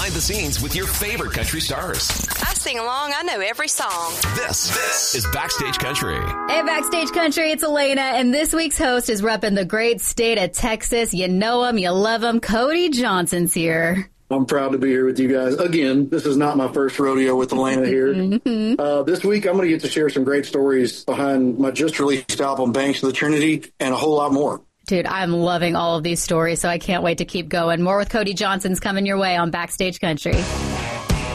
behind the scenes with your favorite country stars. I sing along. I know every song. This is Backstage Country. Hey, Backstage Country, it's Elena, and this week's host is repping the great state of Texas. You know him, you love him. Cody Johnson's here. I'm proud to be here with you guys. Again, this is not my first rodeo with Elena here. This week, I'm going to get to share some great stories behind my just-released album, Banks of the Trinity, and a whole lot more. Dude, I'm loving all of these stories, so I can't wait to keep going. More with Cody Johnson's coming your way on Backstage Country.